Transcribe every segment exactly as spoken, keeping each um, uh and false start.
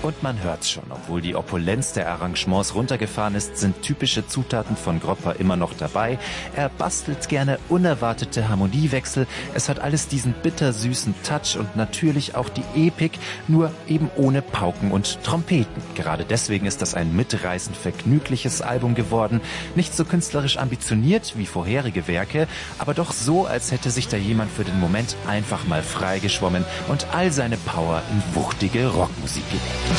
Und man hört's schon, obwohl die Opulenz der Arrangements runtergefahren ist, sind typische Zutaten von Gropper immer noch dabei. Er bastelt gerne unerwartete Harmoniewechsel. Es hat alles diesen bittersüßen Touch und natürlich auch die Epik, nur eben ohne Pauken und Trompeten. Gerade deswegen ist das ein mitreißend vergnügliches Album geworden. Nicht so künstlerisch ambitioniert wie vorherige Werke, aber doch so, als hätte sich da jemand für den Moment einfach mal freigeschwommen und all seine Power in wuchtige Rockmusik gelegt.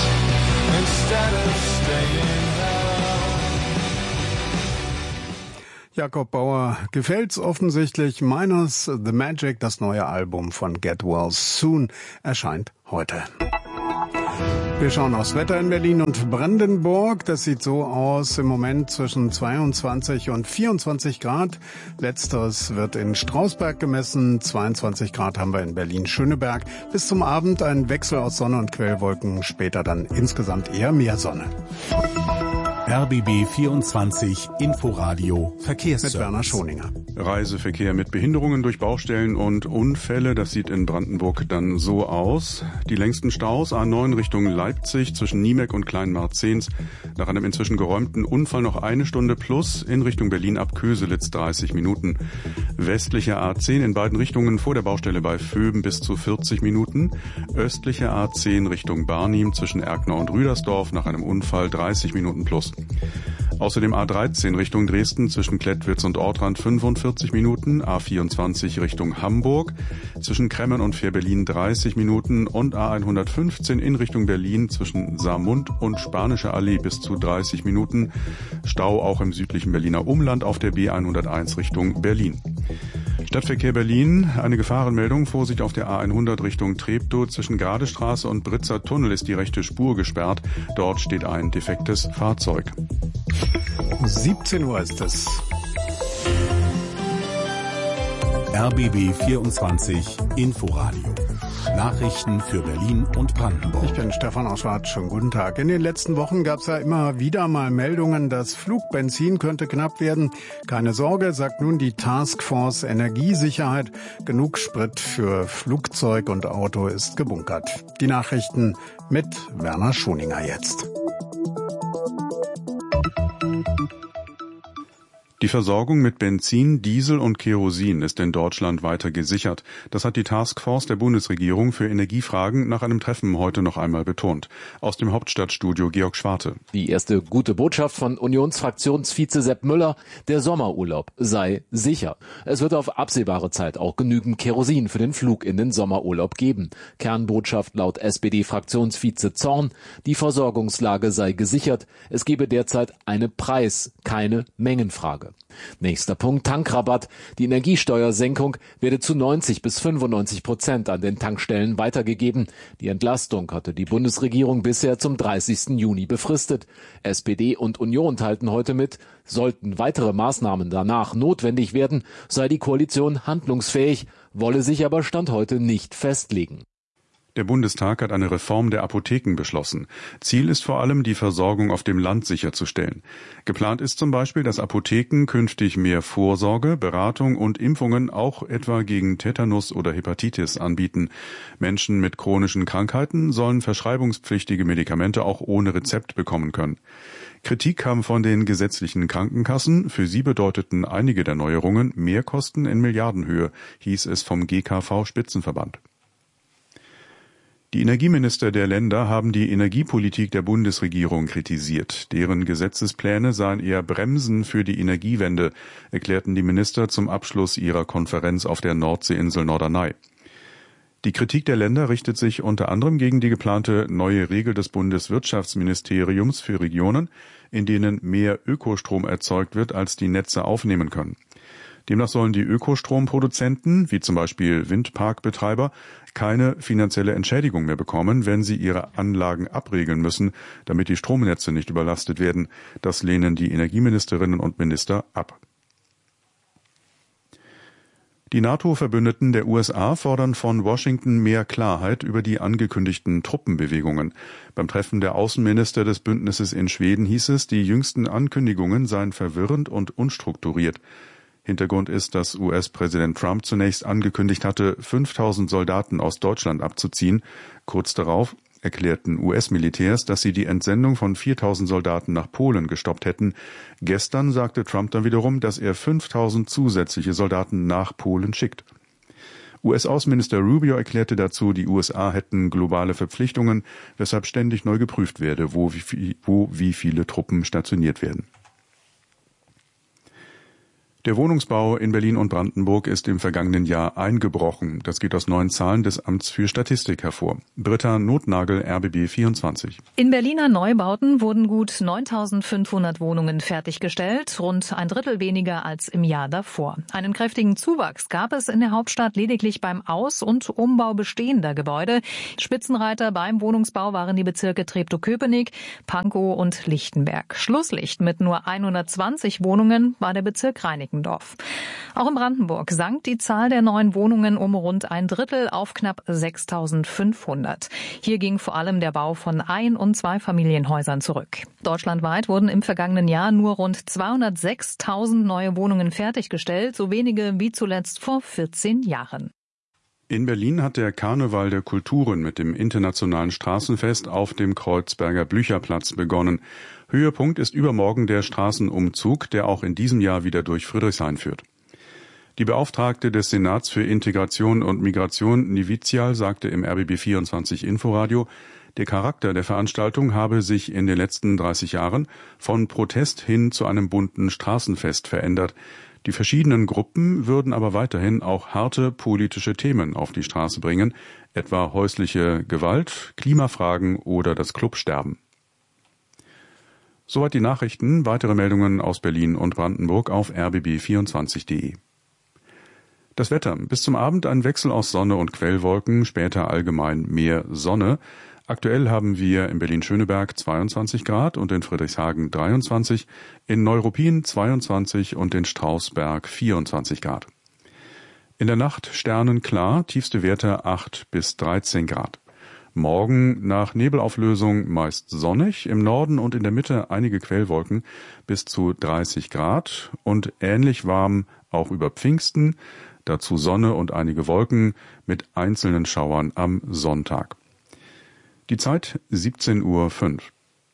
Jakob Bauer gefällt's offensichtlich. Minus the Magic, das neue Album von Get Well Soon, erscheint heute. Wir schauen aufs Wetter in Berlin und Brandenburg. Das sieht so aus im Moment zwischen zweiundzwanzig und vierundzwanzig Grad. Letzteres wird in Strausberg gemessen. zweiundzwanzig Grad haben wir in Berlin-Schöneberg. Bis zum Abend ein Wechsel aus Sonne und Quellwolken. Später dann insgesamt eher mehr Sonne. R B B vierundzwanzig Inforadio Verkehrsservice. Mit Werner Schoninger. Reiseverkehr mit Behinderungen durch Baustellen und Unfälle, das sieht in Brandenburg dann so aus. Die längsten Staus A neun Richtung Leipzig zwischen Niemek und Kleinmarzens. Nach einem inzwischen geräumten Unfall noch eine Stunde plus, in Richtung Berlin ab Köselitz dreißig Minuten. Westliche A zehn in beiden Richtungen vor der Baustelle bei Vöben bis zu vierzig Minuten. Östliche A zehn Richtung Barnim zwischen Erkner und Rüdersdorf nach einem Unfall dreißig Minuten plus. Außerdem A dreizehn Richtung Dresden zwischen Klettwitz und Ortrand fünfundvierzig Minuten, A vierundzwanzig Richtung Hamburg zwischen Kremmen und Fährberlin dreißig Minuten und A hundertfünfzehn in Richtung Berlin zwischen Saarmund und Spanische Allee bis zu dreißig Minuten. Stau auch im südlichen Berliner Umland auf der B hunderteins Richtung Berlin. Stadtverkehr Berlin, eine Gefahrenmeldung, Vorsicht auf der A hundert Richtung Treptow, zwischen Gradestraße und Britzer Tunnel ist die rechte Spur gesperrt, dort steht ein defektes Fahrzeug. siebzehn Uhr ist es. R B B vierundzwanzig Inforadio. Nachrichten für Berlin und Brandenburg. Ich bin Stefan Oschwart. Schönen guten Tag. In den letzten Wochen gab es ja immer wieder mal Meldungen, das Flugbenzin könnte knapp werden. Keine Sorge, sagt nun die Taskforce Energiesicherheit. Genug Sprit für Flugzeug und Auto ist gebunkert. Die Nachrichten mit Werner Schoninger jetzt. Die Versorgung mit Benzin, Diesel und Kerosin ist in Deutschland weiter gesichert. Das hat die Taskforce der Bundesregierung für Energiefragen nach einem Treffen heute noch einmal betont. Aus dem Hauptstadtstudio Georg Schwarte. Die erste gute Botschaft von Unionsfraktionsvize Sepp Müller: Der Sommerurlaub sei sicher. Es wird auf absehbare Zeit auch genügend Kerosin für den Flug in den Sommerurlaub geben. Kernbotschaft laut S P D-Fraktionsvize Zorn: Die Versorgungslage sei gesichert. Es gebe derzeit eine Preis-, keine Mengenfrage. Nächster Punkt, Tankrabatt. Die Energiesteuersenkung werde zu neunzig bis fünfundneunzig Prozent an den Tankstellen weitergegeben. Die Entlastung hatte die Bundesregierung bisher zum dreißigsten Juni befristet. S P D und Union teilten heute mit, sollten weitere Maßnahmen danach notwendig werden, sei die Koalition handlungsfähig, wolle sich aber Stand heute nicht festlegen. Der Bundestag hat eine Reform der Apotheken beschlossen. Ziel ist vor allem, die Versorgung auf dem Land sicherzustellen. Geplant ist zum Beispiel, dass Apotheken künftig mehr Vorsorge, Beratung und Impfungen auch etwa gegen Tetanus oder Hepatitis anbieten. Menschen mit chronischen Krankheiten sollen verschreibungspflichtige Medikamente auch ohne Rezept bekommen können. Kritik kam von den gesetzlichen Krankenkassen. Für sie bedeuteten einige der Neuerungen Mehrkosten in Milliardenhöhe, hieß es vom G K V-Spitzenverband. Die Energieminister der Länder haben die Energiepolitik der Bundesregierung kritisiert. Deren Gesetzespläne seien eher Bremsen für die Energiewende, erklärten die Minister zum Abschluss ihrer Konferenz auf der Nordseeinsel Norderney. Die Kritik der Länder richtet sich unter anderem gegen die geplante neue Regel des Bundeswirtschaftsministeriums für Regionen, in denen mehr Ökostrom erzeugt wird, als die Netze aufnehmen können. Demnach sollen die Ökostromproduzenten, wie zum Beispiel Windparkbetreiber, keine finanzielle Entschädigung mehr bekommen, wenn sie ihre Anlagen abregeln müssen, damit die Stromnetze nicht überlastet werden. Das lehnen die Energieministerinnen und Minister ab. Die NATO-Verbündeten der U S A fordern von Washington mehr Klarheit über die angekündigten Truppenbewegungen. Beim Treffen der Außenminister des Bündnisses in Schweden hieß es, die jüngsten Ankündigungen seien verwirrend und unstrukturiert. Hintergrund ist, dass U S-Präsident Trump zunächst angekündigt hatte, fünftausend Soldaten aus Deutschland abzuziehen. Kurz darauf erklärten U S-Militärs, dass sie die Entsendung von viertausend Soldaten nach Polen gestoppt hätten. Gestern sagte Trump dann wiederum, dass er fünftausend zusätzliche Soldaten nach Polen schickt. U S-Außenminister Rubio erklärte dazu, die U S A hätten globale Verpflichtungen, weshalb ständig neu geprüft werde, wo wie, wo wie viele Truppen stationiert werden. Der Wohnungsbau in Berlin und Brandenburg ist im vergangenen Jahr eingebrochen. Das geht aus neuen Zahlen des Amts für Statistik hervor. Britta Notnagel, R B B vierundzwanzig. In Berliner Neubauten wurden gut neuntausendfünfhundert Wohnungen fertiggestellt, rund ein Drittel weniger als im Jahr davor. Einen kräftigen Zuwachs gab es in der Hauptstadt lediglich beim Aus- und Umbau bestehender Gebäude. Spitzenreiter beim Wohnungsbau waren die Bezirke Treptow-Köpenick, Pankow und Lichtenberg. Schlusslicht mit nur hundertzwanzig Wohnungen war der Bezirk Reinickendorf. Auch in Brandenburg sank die Zahl der neuen Wohnungen um rund ein Drittel auf knapp sechstausendfünfhundert. Hier ging vor allem der Bau von Ein- und Zweifamilienhäusern zurück. Deutschlandweit wurden im vergangenen Jahr nur rund zweihundertsechstausend neue Wohnungen fertiggestellt, so wenige wie zuletzt vor vierzehn Jahren. In Berlin hat der Karneval der Kulturen mit dem internationalen Straßenfest auf dem Kreuzberger Blücherplatz begonnen. Höhepunkt ist übermorgen der Straßenumzug, der auch in diesem Jahr wieder durch Friedrichshain führt. Die Beauftragte des Senats für Integration und Migration, Nivizial, sagte im R B B vierundzwanzig Inforadio, der Charakter der Veranstaltung habe sich in den letzten dreißig Jahren von Protest hin zu einem bunten Straßenfest verändert. Die verschiedenen Gruppen würden aber weiterhin auch harte politische Themen auf die Straße bringen, etwa häusliche Gewalt, Klimafragen oder das Clubsterben. Soweit die Nachrichten. Weitere Meldungen aus Berlin und Brandenburg auf r b b vierundzwanzig punkt de. Das Wetter. Bis zum Abend ein Wechsel aus Sonne und Quellwolken, später allgemein mehr Sonne. Aktuell haben wir in Berlin-Schöneberg zweiundzwanzig Grad und in Friedrichshagen dreiundzwanzig, in Neuruppin zweiundzwanzig und in Strausberg vierundzwanzig Grad. In der Nacht sternenklar, tiefste Werte acht bis dreizehn Grad. Morgen nach Nebelauflösung meist sonnig, im Norden und in der Mitte einige Quellwolken bis zu dreißig Grad und ähnlich warm auch über Pfingsten, dazu Sonne und einige Wolken mit einzelnen Schauern am Sonntag. Die Zeit siebzehn Uhr fünf.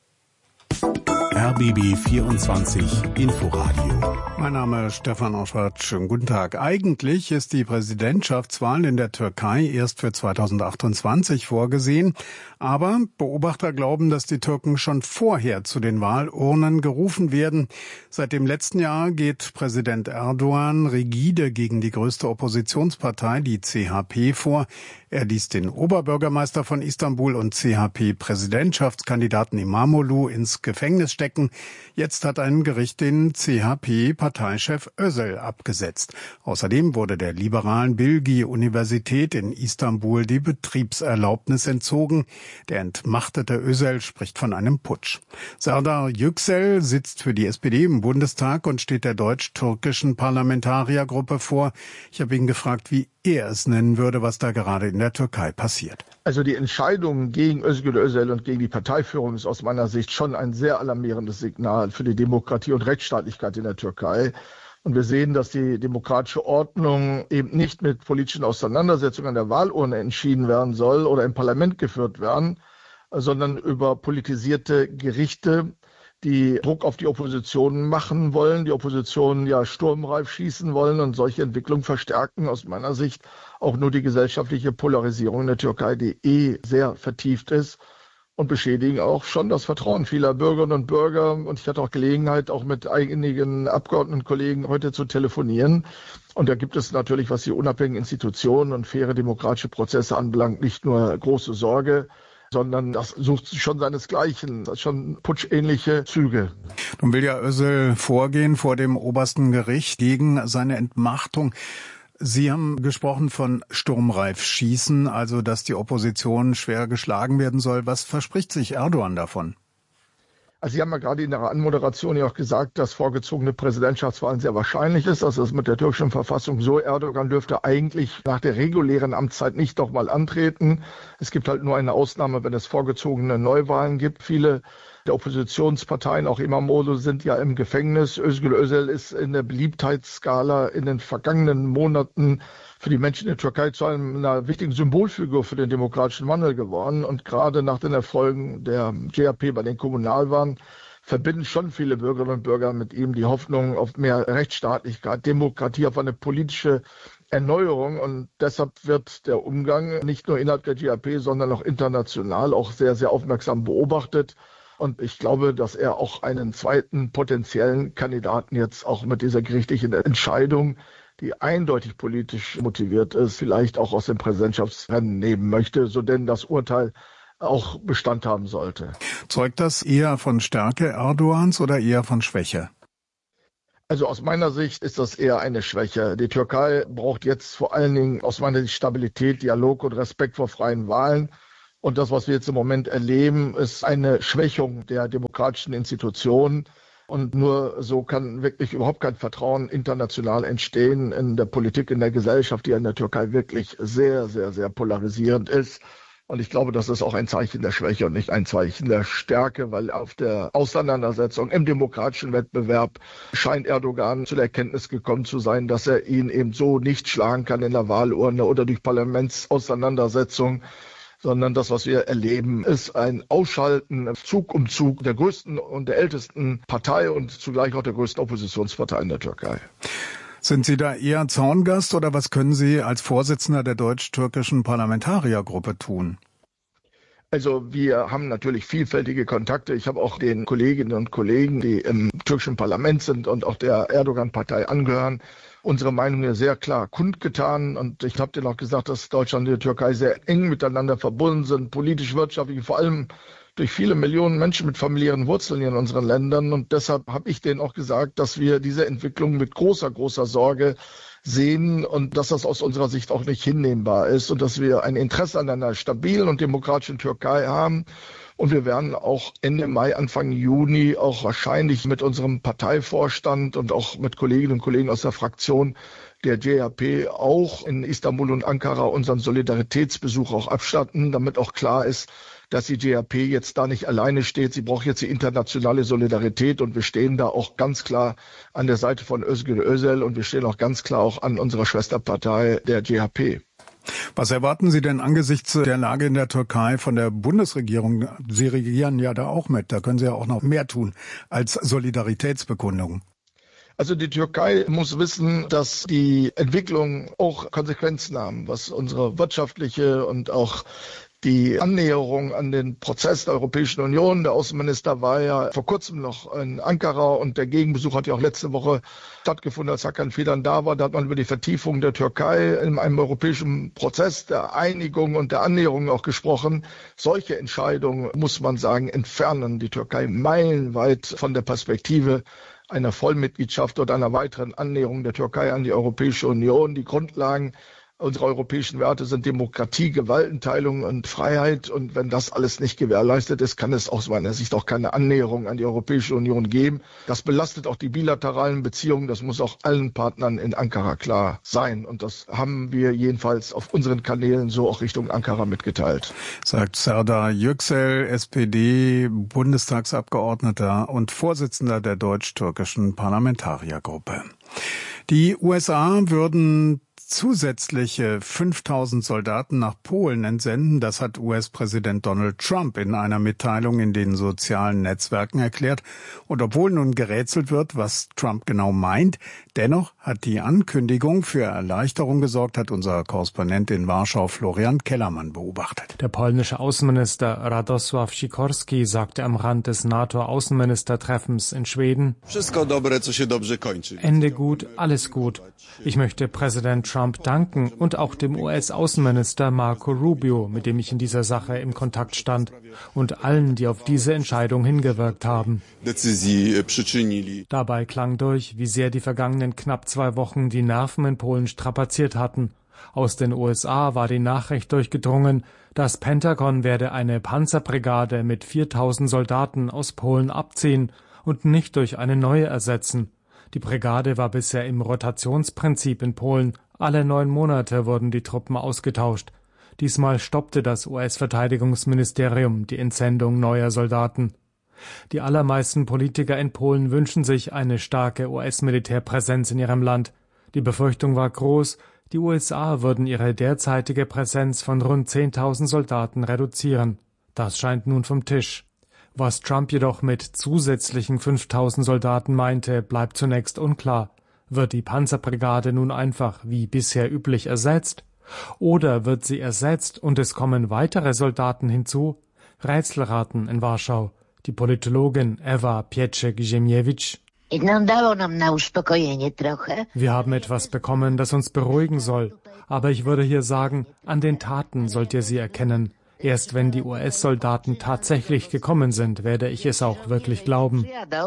R B B vierundzwanzig Inforadio. Mein Name ist Stefan Oschwart. Schönen guten Tag. Eigentlich ist die Präsidentschaftswahl in der Türkei erst für zweitausendachtundzwanzig vorgesehen. Aber Beobachter glauben, dass die Türken schon vorher zu den Wahlurnen gerufen werden. Seit dem letzten Jahr geht Präsident Erdogan rigide gegen die größte Oppositionspartei, die C H P, vor. Er ließ den Oberbürgermeister von Istanbul und C H P-Präsidentschaftskandidaten Imamoglu ins Gefängnis stecken. Jetzt hat ein Gericht den C H P-Parteichef Özel abgesetzt. Außerdem wurde der liberalen Bilgi-Universität in Istanbul die Betriebserlaubnis entzogen. Der entmachtete Özel spricht von einem Putsch. Serdar Yüksel sitzt für die S P D im Bundestag und steht der deutsch-türkischen Parlamentariergruppe vor. Ich habe ihn gefragt, wie er es nennen würde, was da gerade in der Türkei passiert. Also die Entscheidung gegen Özgür Özel und gegen die Parteiführung ist aus meiner Sicht schon ein sehr alarmierendes Signal für die Demokratie und Rechtsstaatlichkeit in der Türkei. Und wir sehen, dass die demokratische Ordnung eben nicht mit politischen Auseinandersetzungen an der Wahlurne entschieden werden soll oder im Parlament geführt werden, sondern über politisierte Gerichte, die Druck auf die Opposition machen wollen, die Opposition ja sturmreif schießen wollen und solche Entwicklungen verstärken aus meiner Sicht auch nur die gesellschaftliche Polarisierung in der Türkei, die eh sehr vertieft ist und beschädigen auch schon das Vertrauen vieler Bürgerinnen und Bürger. Und ich hatte auch Gelegenheit, auch mit einigen Abgeordnetenkollegen heute zu telefonieren. Und da gibt es natürlich, was die unabhängigen Institutionen und faire demokratische Prozesse anbelangt, nicht nur große Sorge, sondern das sucht schon seinesgleichen, das schon putschähnliche Züge. Nun will ja Özel vorgehen vor dem obersten Gericht gegen seine Entmachtung. Sie haben gesprochen von sturmreif schießen, also dass die Opposition schwer geschlagen werden soll. Was verspricht sich Erdogan davon? Also Sie haben ja gerade in Ihrer Anmoderation ja auch gesagt, dass vorgezogene Präsidentschaftswahlen sehr wahrscheinlich ist. Das ist mit der türkischen Verfassung so. Erdogan dürfte eigentlich nach der regulären Amtszeit nicht nochmal antreten. Es gibt halt nur eine Ausnahme, wenn es vorgezogene Neuwahlen gibt. Viele der Oppositionsparteien, auch Imamoglu, sind ja im Gefängnis. Özgür Özel ist in der Beliebtheitsskala in den vergangenen Monaten für die Menschen in der Türkei zu einer wichtigen Symbolfigur für den demokratischen Wandel geworden. Und gerade nach den Erfolgen der J H P bei den Kommunalwahlen verbinden schon viele Bürgerinnen und Bürger mit ihm die Hoffnung auf mehr Rechtsstaatlichkeit, Demokratie, auf eine politische Erneuerung. Und deshalb wird der Umgang nicht nur innerhalb der J H P, sondern auch international auch sehr, sehr aufmerksam beobachtet. Und ich glaube, dass er auch einen zweiten potenziellen Kandidaten jetzt auch mit dieser gerichtlichen Entscheidung, die eindeutig politisch motiviert ist, vielleicht auch aus dem Präsidentschaftsrennen nehmen möchte, so denn das Urteil auch Bestand haben sollte. Zeugt das eher von Stärke Erdogans oder eher von Schwäche? Also aus meiner Sicht ist das eher eine Schwäche. Die Türkei braucht jetzt vor allen Dingen aus meiner Sicht Stabilität, Dialog und Respekt vor freien Wahlen. Und das, was wir jetzt im Moment erleben, ist eine Schwächung der demokratischen Institutionen. Und nur so kann wirklich überhaupt kein Vertrauen international entstehen in der Politik, in der Gesellschaft, die in der Türkei wirklich sehr, sehr, sehr polarisierend ist. Und ich glaube, das ist auch ein Zeichen der Schwäche und nicht ein Zeichen der Stärke, weil auf der Auseinandersetzung im demokratischen Wettbewerb scheint Erdogan zu der Erkenntnis gekommen zu sein, dass er ihn eben so nicht schlagen kann in der Wahlurne oder durch Parlamentsauseinandersetzung, sondern das, was wir erleben, ist ein Ausschalten Zug um Zug der größten und der ältesten Partei und zugleich auch der größten Oppositionspartei in der Türkei. Sind Sie da eher Zaungast oder was können Sie als Vorsitzender der deutsch-türkischen Parlamentariergruppe tun? Also wir haben natürlich vielfältige Kontakte. Ich habe auch den Kolleginnen und Kollegen, die im türkischen Parlament sind und auch der Erdogan-Partei angehören, unsere Meinung hier sehr klar kundgetan. Und ich habe denen auch gesagt, dass Deutschland und die Türkei sehr eng miteinander verbunden sind, politisch, wirtschaftlich, vor allem durch viele Millionen Menschen mit familiären Wurzeln hier in unseren Ländern. Und deshalb habe ich denen auch gesagt, dass wir diese Entwicklung mit großer, großer Sorge sehen und dass das aus unserer Sicht auch nicht hinnehmbar ist und dass wir ein Interesse an einer stabilen und demokratischen Türkei haben. Und wir werden auch Ende Mai, Anfang Juni auch wahrscheinlich mit unserem Parteivorstand und auch mit Kolleginnen und Kollegen aus der Fraktion der J H P auch in Istanbul und Ankara unseren Solidaritätsbesuch auch abstatten, damit auch klar ist, dass die J H P jetzt da nicht alleine steht. Sie braucht jetzt die internationale Solidarität und wir stehen da auch ganz klar an der Seite von Özgür Özel und wir stehen auch ganz klar auch an unserer Schwesterpartei der J H P. Was erwarten Sie denn angesichts der Lage in der Türkei von der Bundesregierung? Sie regieren ja da auch mit, da können Sie ja auch noch mehr tun als Solidaritätsbekundung. Also die Türkei muss wissen, dass die Entwicklung auch Konsequenzen haben, was unsere wirtschaftliche und auch die Annäherung an den Prozess der Europäischen Union. Der Außenminister war ja vor kurzem noch in Ankara und der Gegenbesuch hat ja auch letzte Woche stattgefunden, als Hakan Fidan da war. Da hat man über die Vertiefung der Türkei in einem europäischen Prozess der Einigung und der Annäherung auch gesprochen. Solche Entscheidungen, muss man sagen, entfernen die Türkei meilenweit von der Perspektive einer Vollmitgliedschaft oder einer weiteren Annäherung der Türkei an die Europäische Union. Die Grundlagen unserer europäischen Werte sind Demokratie, Gewaltenteilung und Freiheit. Und wenn das alles nicht gewährleistet ist, kann es aus meiner Sicht auch keine Annäherung an die Europäische Union geben. Das belastet auch die bilateralen Beziehungen. Das muss auch allen Partnern in Ankara klar sein. Und das haben wir jedenfalls auf unseren Kanälen so auch Richtung Ankara mitgeteilt. Sagt Serdar Yüksel, S P D-Bundestagsabgeordneter und Vorsitzender der deutsch-türkischen Parlamentariergruppe. Die U S A würden zusätzliche fünftausend Soldaten nach Polen entsenden. Das hat U S-Präsident Donald Trump in einer Mitteilung in den sozialen Netzwerken erklärt. Und obwohl nun gerätselt wird, was Trump genau meint, dennoch hat die Ankündigung für Erleichterung gesorgt, hat unser Korrespondent in Warschau Florian Kellermann beobachtet. Der polnische Außenminister Radosław Sikorski sagte am Rand des NATO-Außenministertreffens in Schweden: Ende gut, alles gut. Ich möchte Präsident Trump danken und auch dem U S-Außenminister Marco Rubio, mit dem ich in dieser Sache im Kontakt stand, und allen, die auf diese Entscheidung hingewirkt haben. Dabei klang durch, wie sehr die vergangenen knapp zwei Wochen die Nerven in Polen strapaziert hatten. Aus den U S A war die Nachricht durchgedrungen, das Pentagon werde eine Panzerbrigade mit viertausend Soldaten aus Polen abziehen und nicht durch eine neue ersetzen. Die Brigade war bisher im Rotationsprinzip in Polen. Alle neun Monate wurden die Truppen ausgetauscht. Diesmal stoppte das U S-Verteidigungsministerium die Entsendung neuer Soldaten. Die allermeisten Politiker in Polen wünschen sich eine starke U S-Militärpräsenz in ihrem Land. Die Befürchtung war groß, die U S A würden ihre derzeitige Präsenz von rund zehntausend Soldaten reduzieren. Das scheint nun vom Tisch. Was Trump jedoch mit zusätzlichen fünftausend Soldaten meinte, bleibt zunächst unklar. Wird die Panzerbrigade nun einfach wie bisher üblich ersetzt? Oder wird sie ersetzt und es kommen weitere Soldaten hinzu? Rätselraten in Warschau. Die Politologin Ewa Pietrzak-Ziemiewicz. Wir haben etwas bekommen, das uns beruhigen soll. Aber ich würde hier sagen, an den Taten sollt ihr sie erkennen. Erst wenn die U S-Soldaten tatsächlich gekommen sind, werde ich es auch wirklich glauben.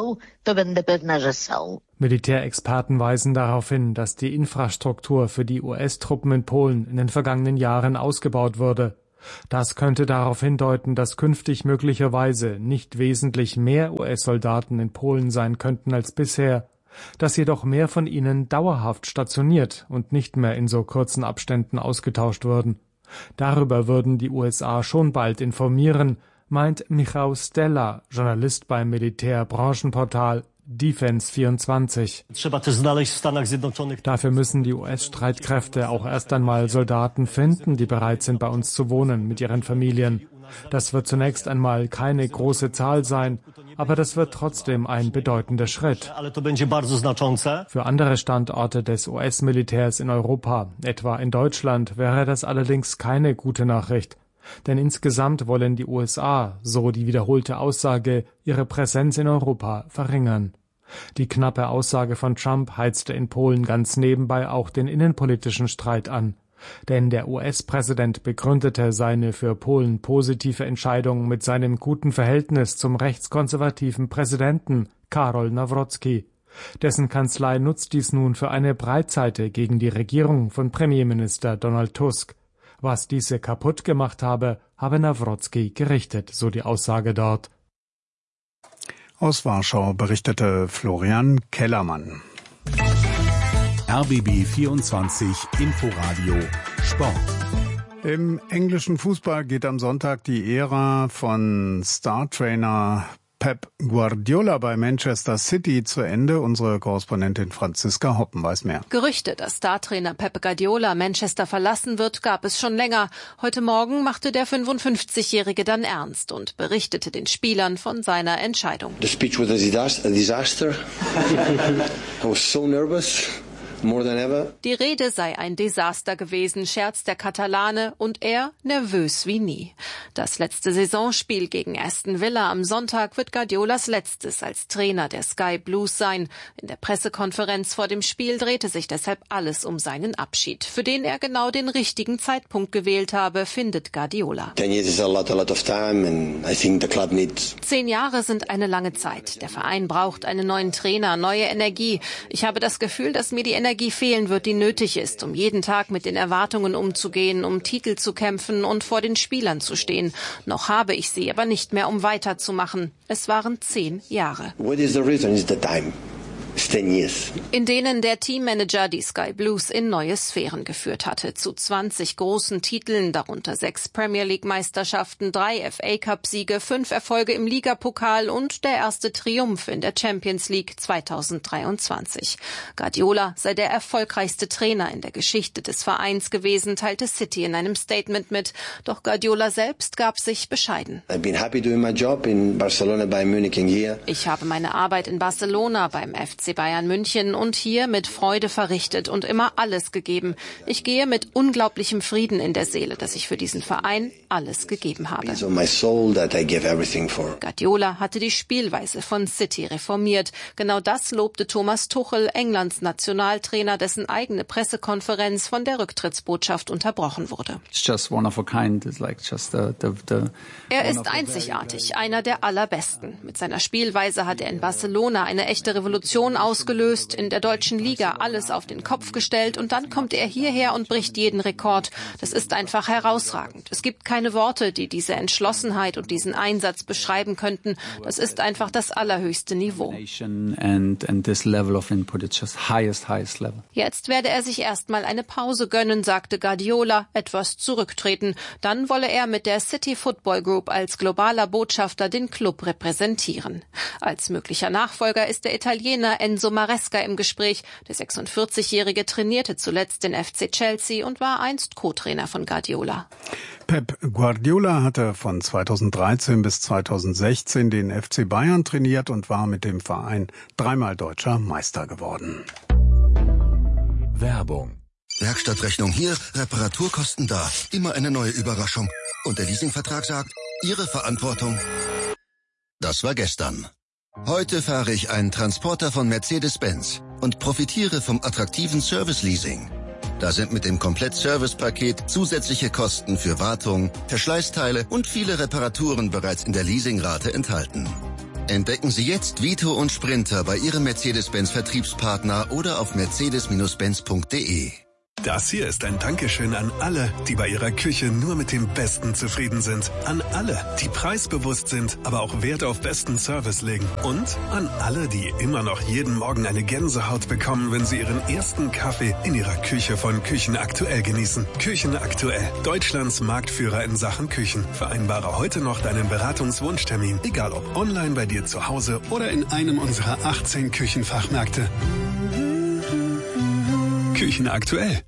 Militärexperten weisen darauf hin, dass die Infrastruktur für die U S-Truppen in Polen in den vergangenen Jahren ausgebaut wurde. Das könnte darauf hindeuten, dass künftig möglicherweise nicht wesentlich mehr U S-Soldaten in Polen sein könnten als bisher, dass jedoch mehr von ihnen dauerhaft stationiert und nicht mehr in so kurzen Abständen ausgetauscht würden. Darüber würden die U S A schon bald informieren, meint Michał Stella, Journalist beim Militärbranchenportal Defense vierundzwanzig. Dafür müssen die U S-Streitkräfte auch erst einmal Soldaten finden, die bereit sind, bei uns zu wohnen, mit ihren Familien. Das wird zunächst einmal keine große Zahl sein, aber das wird trotzdem ein bedeutender Schritt. Für andere Standorte des U S-Militärs in Europa, etwa in Deutschland, wäre das allerdings keine gute Nachricht. Denn insgesamt wollen die U S A, so die wiederholte Aussage, ihre Präsenz in Europa verringern. Die knappe Aussage von Trump heizte in Polen ganz nebenbei auch den innenpolitischen Streit an. Denn der U S-Präsident begründete seine für Polen positive Entscheidung mit seinem guten Verhältnis zum rechtskonservativen Präsidenten Karol Nawrocki. Dessen Kanzlei nutzt dies nun für eine Breitseite gegen die Regierung von Premierminister Donald Tusk. Was diese kaputt gemacht habe, habe Nawrocki gerichtet, so die Aussage dort. Aus Warschau berichtete Florian Kellermann. R B B vierundzwanzig Inforadio Sport. Im englischen Fußball geht am Sonntag die Ära von Star-Trainer Pep Guardiola bei Manchester City zu Ende. Unsere Korrespondentin Franziska Hoppen weiß mehr. Gerüchte, dass Startrainer Pep Guardiola Manchester verlassen wird, gab es schon länger. Heute Morgen machte der fünfundfünfzigjährige dann ernst und berichtete den Spielern von seiner Entscheidung. The speech was a disaster. I was so nervous. More than ever. Die Rede sei ein Desaster gewesen, scherzt der Katalane, und er nervös wie nie. Das letzte Saisonspiel gegen Aston Villa am Sonntag wird Guardiolas letztes als Trainer der Sky Blues sein. In der Pressekonferenz vor dem Spiel drehte sich deshalb alles um seinen Abschied, für den er genau den richtigen Zeitpunkt gewählt habe, findet Guardiola. Zehn Jahre sind eine lange Zeit. Der Verein braucht einen neuen Trainer, neue Energie. Ich habe das Gefühl, dass mir die Energie fehlen wird, die nötig ist, um jeden Tag mit den Erwartungen umzugehen, um Titel zu kämpfen und vor den Spielern zu stehen. Noch habe ich sie, aber nicht mehr, um weiterzumachen. Es waren zehn Jahre. What is the reason? Is the time. In denen der Teammanager die Sky Blues in neue Sphären geführt hatte, zu zwanzig großen Titeln, darunter sechs Premier League Meisterschaften, drei F A Cup Siege, fünf Erfolge im Ligapokal und der erste Triumph in der Champions League zweitausenddreiundzwanzig. Guardiola sei der erfolgreichste Trainer in der Geschichte des Vereins gewesen, teilte City in einem Statement mit. Doch Guardiola selbst gab sich bescheiden. I've been happy doing my job in Barcelona, Bayern Munich and here. Ich habe meine Arbeit in Barcelona, beim F C Bayern München und hier mit Freude verrichtet und immer alles gegeben. Ich gehe mit unglaublichem Frieden in der Seele, dass ich für diesen Verein alles gegeben habe. Guardiola hatte die Spielweise von City reformiert. Genau das lobte Thomas Tuchel, Englands Nationaltrainer, dessen eigene Pressekonferenz von der Rücktrittsbotschaft unterbrochen wurde. Er ist einzigartig, einer der allerbesten. Mit seiner Spielweise hat er in Barcelona eine echte Revolution ausgelöst, in der deutschen Liga alles auf den Kopf gestellt und dann kommt er hierher und bricht jeden Rekord. Das ist einfach herausragend. Es gibt keine Worte, die diese Entschlossenheit und diesen Einsatz beschreiben könnten. Das ist einfach das allerhöchste Niveau. Jetzt werde er sich erstmal eine Pause gönnen, sagte Guardiola, etwas zurücktreten. Dann wolle er mit der City Football Group als globaler Botschafter den Club repräsentieren. Als möglicher Nachfolger ist der Italiener Enzo Maresca im Gespräch. Der sechsundvierzigjährige trainierte zuletzt den F C Chelsea und war einst Co-Trainer von Guardiola. Pep Guardiola hatte von zweitausenddreizehn bis zweitausendsechzehn den F C Bayern trainiert und war mit dem Verein dreimal deutscher Meister geworden. Werbung. Werkstattrechnung hier, Reparaturkosten da. Immer eine neue Überraschung. Und der Leasingvertrag sagt, Ihre Verantwortung. Das war gestern. Heute fahre ich einen Transporter von Mercedes-Benz und profitiere vom attraktiven Service-Leasing. Da sind mit dem Komplett-Service-Paket zusätzliche Kosten für Wartung, Verschleißteile und viele Reparaturen bereits in der Leasingrate enthalten. Entdecken Sie jetzt Vito und Sprinter bei Ihrem Mercedes-Benz-Vertriebspartner oder auf mercedes Benz punkt de. Das hier ist ein Dankeschön an alle, die bei ihrer Küche nur mit dem Besten zufrieden sind. An alle, die preisbewusst sind, aber auch Wert auf besten Service legen. Und an alle, die immer noch jeden Morgen eine Gänsehaut bekommen, wenn sie ihren ersten Kaffee in ihrer Küche von Küchen Aktuell genießen. Küchen Aktuell, Deutschlands Marktführer in Sachen Küchen. Vereinbare heute noch deinen Beratungswunschtermin, egal ob online bei dir zu Hause oder in einem unserer achtzehn Küchenfachmärkte. Küchen Aktuell.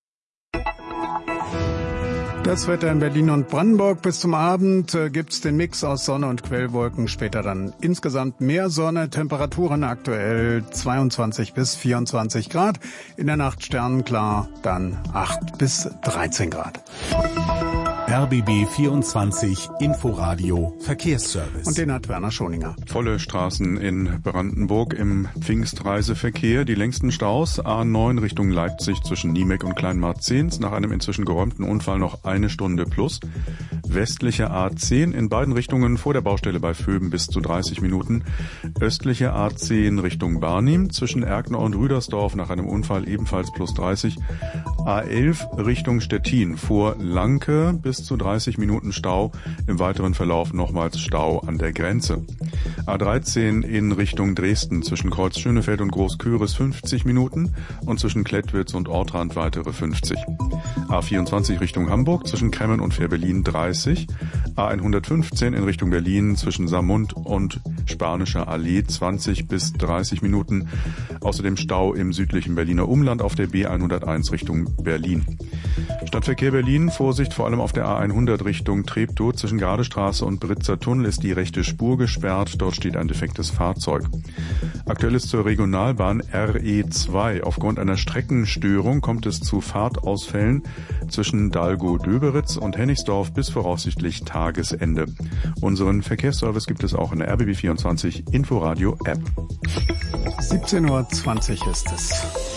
Das Wetter in Berlin und Brandenburg. Bis zum Abend äh, gibt's den Mix aus Sonne und Quellwolken. Später dann insgesamt mehr Sonne. Temperaturen aktuell zweiundzwanzig bis vierundzwanzig Grad. In der Nacht sternenklar, dann acht bis dreizehn Grad. R B B vierundzwanzig Inforadio Verkehrsservice. Und den hat Werner Schoninger. Volle Straßen in Brandenburg im Pfingstreiseverkehr. Die längsten Staus A neun Richtung Leipzig zwischen Niemek und Kleinmarzehns. Nach einem inzwischen geräumten Unfall noch eine Stunde plus. Westliche A zehn in beiden Richtungen vor der Baustelle bei Vöben bis zu dreißig Minuten. Östliche A zehn Richtung Barnim zwischen Erkner und Rüdersdorf nach einem Unfall ebenfalls plus dreißig. A elf Richtung Stettin vor Lanke bis zu dreißig Minuten Stau. Im weiteren Verlauf nochmals Stau an der Grenze. A dreizehn in Richtung Dresden zwischen Kreuz Schönefeld und Großköris fünfzig Minuten und zwischen Klettwitz und Ortrand weitere fünfzig. A vierundzwanzig Richtung Hamburg zwischen Kremmen und Fährberlin dreißig. A hundertfünfzehn in Richtung Berlin zwischen Saarmund und Spanischer Allee zwanzig bis dreißig Minuten. Außerdem Stau im südlichen Berliner Umland auf der B hunderteins Richtung Berlin. Stadtverkehr Berlin, Vorsicht vor allem auf der A hundert Richtung Treptow. Zwischen Gardestraße und Britzer Tunnel ist die rechte Spur gesperrt. Dort steht ein defektes Fahrzeug. Aktuell ist zur Regionalbahn R E zwei. Aufgrund einer Streckenstörung kommt es zu Fahrtausfällen zwischen Dalgo-Döberitz und Hennigsdorf bis voraussichtlich Tagesende. Unseren Verkehrsservice gibt es auch in der R B B vierundzwanzig Inforadio App. siebzehn Uhr zwanzig ist es.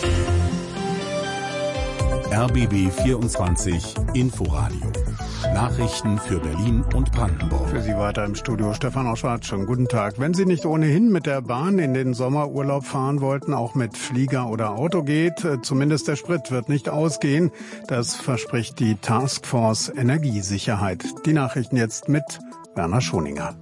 R B B vierundzwanzig Inforadio. Nachrichten für Berlin und Brandenburg. Für Sie weiter im Studio Stefan Oschwart. Schönen guten Tag. Wenn Sie nicht ohnehin mit der Bahn in den Sommerurlaub fahren wollten, auch mit Flieger oder Auto geht, zumindest der Sprit wird nicht ausgehen. Das verspricht die Taskforce Energiesicherheit. Die Nachrichten jetzt mit Werner Schoninger.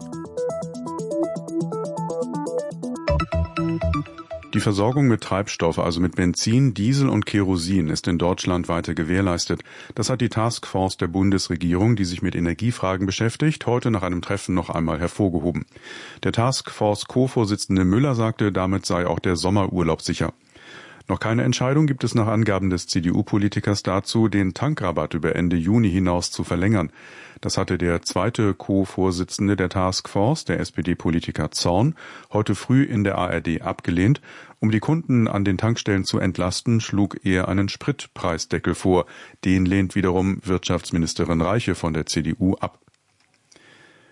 Die Versorgung mit Treibstoff, also mit Benzin, Diesel und Kerosin, ist in Deutschland weiter gewährleistet. Das hat die Taskforce der Bundesregierung, die sich mit Energiefragen beschäftigt, heute nach einem Treffen noch einmal hervorgehoben. Der Taskforce-Co-Vorsitzende Müller sagte, damit sei auch der Sommerurlaub sicher. Noch keine Entscheidung gibt es nach Angaben des C D U-Politikers dazu, den Tankrabatt über Ende Juni hinaus zu verlängern. Das hatte der zweite Co-Vorsitzende der Taskforce, der S P D-Politiker Zorn, heute früh in der A R D abgelehnt. Um die Kunden an den Tankstellen zu entlasten, schlug er einen Spritpreisdeckel vor. Den lehnt wiederum Wirtschaftsministerin Reiche von der C D U ab.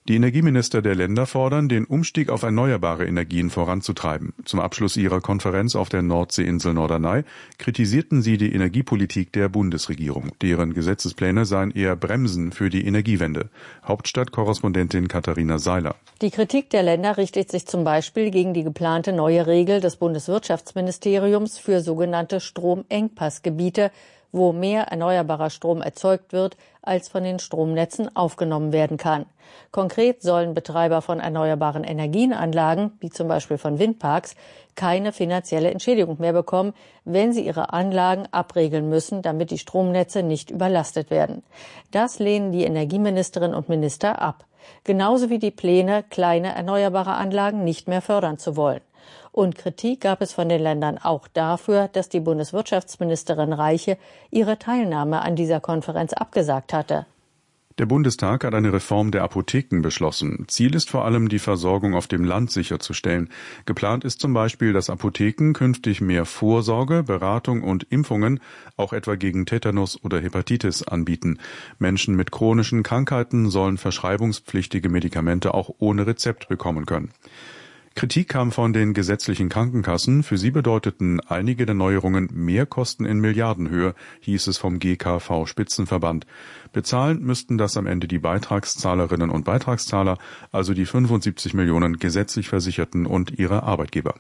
Die Energieminister der Länder fordern, den Umstieg auf erneuerbare Energien voranzutreiben. Zum Abschluss ihrer Konferenz auf der Nordseeinsel Norderney kritisierten sie die Energiepolitik der Bundesregierung. Deren Gesetzespläne seien eher Bremsen für die Energiewende. Hauptstadtkorrespondentin Katharina Seiler. Die Kritik der Länder richtet sich zum Beispiel gegen die geplante neue Regel des Bundeswirtschaftsministeriums für sogenannte Stromengpassgebiete, wo mehr erneuerbarer Strom erzeugt wird, als von den Stromnetzen aufgenommen werden kann. Konkret sollen Betreiber von erneuerbaren Energienanlagen, wie zum Beispiel von Windparks, keine finanzielle Entschädigung mehr bekommen, wenn sie ihre Anlagen abregeln müssen, damit die Stromnetze nicht überlastet werden. Das lehnen die Energieministerinnen und Minister ab. Genauso wie die Pläne, kleine erneuerbare Anlagen nicht mehr fördern zu wollen. Und Kritik gab es von den Ländern auch dafür, dass die Bundeswirtschaftsministerin Reiche ihre Teilnahme an dieser Konferenz abgesagt hatte. Der Bundestag hat eine Reform der Apotheken beschlossen. Ziel ist vor allem, die Versorgung auf dem Land sicherzustellen. Geplant ist zum Beispiel, dass Apotheken künftig mehr Vorsorge, Beratung und Impfungen, auch etwa gegen Tetanus oder Hepatitis, anbieten. Menschen mit chronischen Krankheiten sollen verschreibungspflichtige Medikamente auch ohne Rezept bekommen können. Kritik kam von den gesetzlichen Krankenkassen. Für sie bedeuteten einige der Neuerungen Mehrkosten in Milliardenhöhe, hieß es vom G K V-Spitzenverband. Bezahlen müssten das am Ende die Beitragszahlerinnen und Beitragszahler, also die fünfundsiebzig Millionen gesetzlich Versicherten und ihre Arbeitgeber.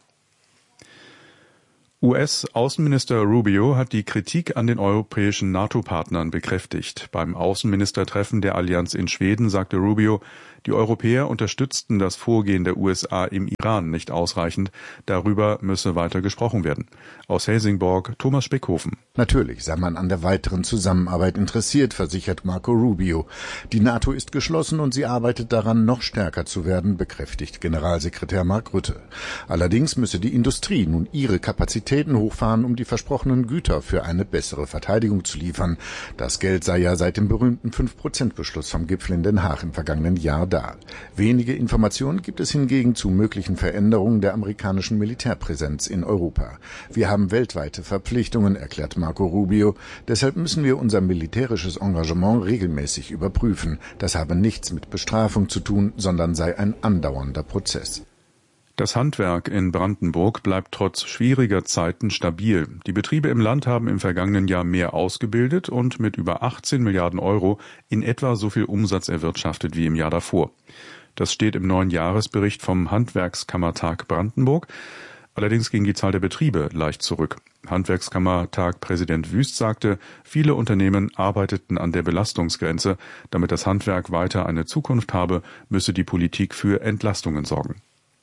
U S-Außenminister Rubio hat die Kritik an den europäischen NATO-Partnern bekräftigt. Beim Außenministertreffen der Allianz in Schweden sagte Rubio, die Europäer unterstützten das Vorgehen der U S A im Iran nicht ausreichend. Darüber müsse weiter gesprochen werden. Aus Helsingborg, Thomas Speckhofen. Natürlich sei man an der weiteren Zusammenarbeit interessiert, versichert Marco Rubio. Die NATO ist geschlossen und sie arbeitet daran, noch stärker zu werden, bekräftigt Generalsekretär Mark Rutte. Allerdings müsse die Industrie nun ihre Kapazitäten hochfahren, um die versprochenen Güter für eine bessere Verteidigung zu liefern. Das Geld sei ja seit dem berühmten fünf Prozent Beschluss vom Gipfel in Den Haag im vergangenen Jahr da. Wenige Informationen gibt es hingegen zu möglichen Veränderungen der amerikanischen Militärpräsenz in Europa. Wir haben weltweite Verpflichtungen, erklärt Marco Rubio. Deshalb müssen wir unser militärisches Engagement regelmäßig überprüfen. Das habe nichts mit Bestrafung zu tun, sondern sei ein andauernder Prozess. Das Handwerk in Brandenburg bleibt trotz schwieriger Zeiten stabil. Die Betriebe im Land haben im vergangenen Jahr mehr ausgebildet und mit über achtzehn Milliarden Euro in etwa so viel Umsatz erwirtschaftet wie im Jahr davor. Das steht im neuen Jahresbericht vom Handwerkskammertag Brandenburg. Allerdings ging die Zahl der Betriebe leicht zurück. Handwerkskammertag-Präsident Wüst sagte, viele Unternehmen arbeiteten an der Belastungsgrenze. Damit das Handwerk weiter eine Zukunft habe, müsse die Politik für Entlastungen sorgen.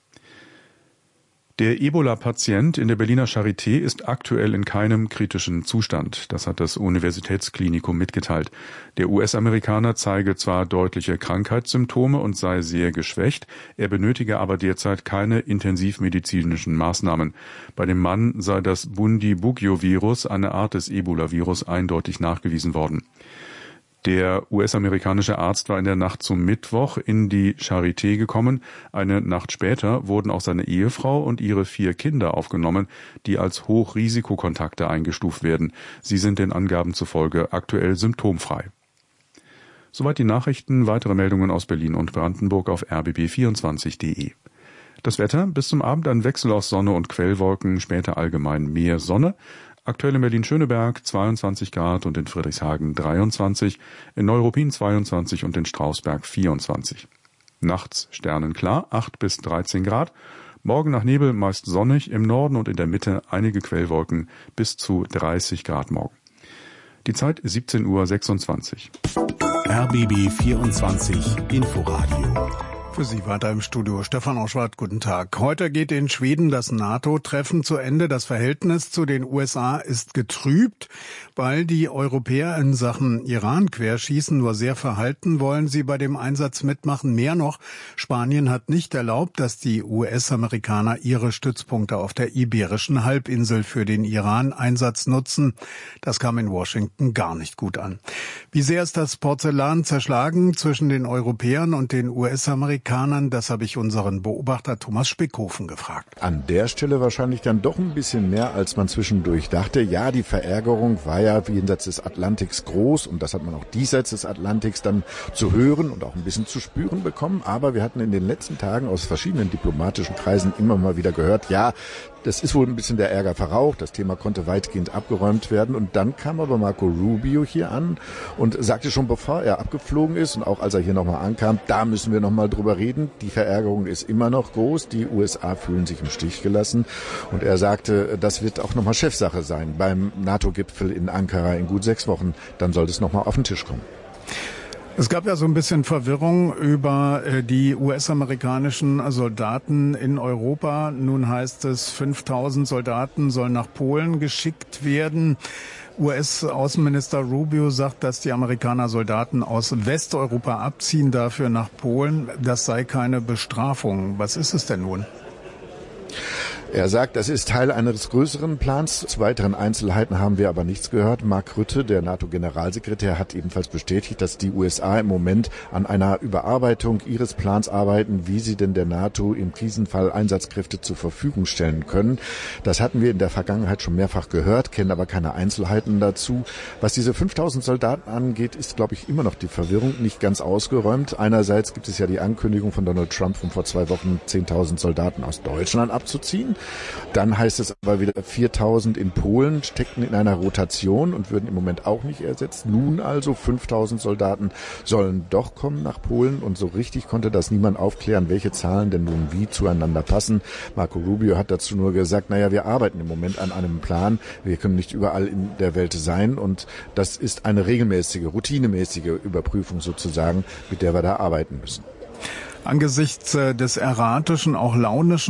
Der Ebola-Patient in der Berliner Charité ist aktuell in keinem kritischen Zustand. Das hat das Universitätsklinikum mitgeteilt. Der U S-Amerikaner zeige zwar deutliche Krankheitssymptome und sei sehr geschwächt, er benötige aber derzeit keine intensivmedizinischen Maßnahmen. Bei dem Mann sei das Bundibugyo-Virus, eine Art des Ebola-Virus, eindeutig nachgewiesen worden. Der U S-amerikanische Arzt war in der Nacht zum Mittwoch in die Charité gekommen. Eine Nacht später wurden auch seine Ehefrau und ihre vier Kinder aufgenommen, die als Hochrisikokontakte eingestuft werden. Sie sind den Angaben zufolge aktuell symptomfrei. Soweit die Nachrichten. Weitere Meldungen aus Berlin und Brandenburg auf r b b vierundzwanzig punkt d e. Das Wetter: bis zum Abend ein Wechsel aus Sonne und Quellwolken, später allgemein mehr Sonne. Aktuell in Berlin-Schöneberg zweiundzwanzig Grad und in Friedrichshagen dreiundzwanzig, in Neuruppin zweiundzwanzig und in Strausberg vierundzwanzig. Nachts sternenklar, acht bis dreizehn Grad. Morgen nach Nebel meist sonnig, im Norden und in der Mitte einige Quellwolken, bis zu dreißig Grad morgen. Die Zeit siebzehn Uhr sechsundzwanzig. R B B vierundzwanzig Inforadio. Für Sie weiter im Studio Stefan Oschwart, guten Tag. Heute geht in Schweden das NATO-Treffen zu Ende. Das Verhältnis zu den U S A ist getrübt, weil die Europäer in Sachen Iran-Querschießen nur sehr verhalten wollen. Sie bei dem Einsatz mitmachen. Mehr noch, Spanien hat nicht erlaubt, dass die U S-Amerikaner ihre Stützpunkte auf der Iberischen Halbinsel für den Iran-Einsatz nutzen. Das kam in Washington gar nicht gut an. Wie sehr ist das Porzellan zerschlagen zwischen den Europäern und den U S-Amerikanern? Amerikanern? Das habe ich unseren Beobachter Thomas Spickhofen gefragt. An der Stelle wahrscheinlich dann doch ein bisschen mehr, als man zwischendurch dachte. Ja, die Verärgerung war ja jenseits des Atlantiks groß und das hat man auch diesseits des Atlantiks dann zu hören und auch ein bisschen zu spüren bekommen. Aber wir hatten in den letzten Tagen aus verschiedenen diplomatischen Kreisen immer mal wieder gehört, ja, das ist wohl ein bisschen der Ärger verraucht. Das Thema konnte weitgehend abgeräumt werden. Und dann kam aber Marco Rubio hier an und sagte schon, bevor er abgeflogen ist und auch als er hier nochmal ankam, da müssen wir nochmal drüber reden. Die Verärgerung ist immer noch groß. Die U S A fühlen sich im Stich gelassen. Und er sagte, das wird auch nochmal Chefsache sein beim NATO-Gipfel in Ankara in gut sechs Wochen. Dann soll es nochmal auf den Tisch kommen. Es gab ja so ein bisschen Verwirrung über die U S-amerikanischen Soldaten in Europa. Nun heißt es, fünftausend Soldaten sollen nach Polen geschickt werden. U S-Außenminister Rubio sagt, dass die Amerikaner Soldaten aus Westeuropa abziehen, dafür nach Polen. Das sei keine Bestrafung. Was ist es denn nun? Er sagt, das ist Teil eines größeren Plans. Zu weiteren Einzelheiten haben wir aber nichts gehört. Mark Rutte, der NATO-Generalsekretär, hat ebenfalls bestätigt, dass die U S A im Moment an einer Überarbeitung ihres Plans arbeiten, wie sie denn der NATO im Krisenfall Einsatzkräfte zur Verfügung stellen können. Das hatten wir in der Vergangenheit schon mehrfach gehört, kennen aber keine Einzelheiten dazu. Was diese fünftausend Soldaten angeht, ist, glaube ich, immer noch die Verwirrung nicht ganz ausgeräumt. Einerseits gibt es ja die Ankündigung von Donald Trump von vor zwei Wochen, zehntausend Soldaten aus Deutschland abzuziehen. Dann heißt es aber wieder, viertausend in Polen steckten in einer Rotation und würden im Moment auch nicht ersetzt. Nun also fünftausend Soldaten sollen doch kommen nach Polen und so richtig konnte das niemand aufklären, welche Zahlen denn nun wie zueinander passen. Marco Rubio hat dazu nur gesagt, naja, wir arbeiten im Moment an einem Plan. Wir können nicht überall in der Welt sein und das ist eine regelmäßige, routinemäßige Überprüfung sozusagen, mit der wir da arbeiten müssen. Angesichts des erratischen, auch launischen